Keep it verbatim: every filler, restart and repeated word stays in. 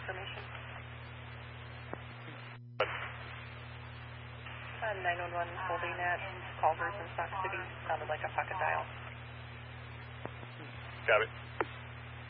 information. What? Uh, nine one one holding at Culver's in Stock City. Sounded like a pocket dial. Got it.